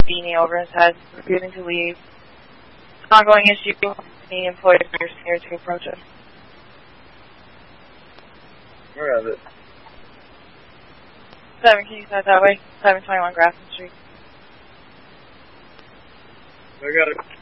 beanie over his head, refusing to leave. Ongoing issue, the employees are scared to approach him. Where is it? 7, can you start that way? 721 Grafton Street. I got it.